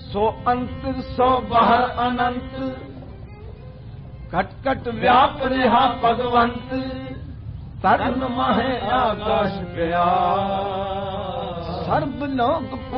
सो अंतर सो बाहर अनंत, घट घट व्याप रहा भगवंत, तन माहे आकाश गया। सर्ब लोक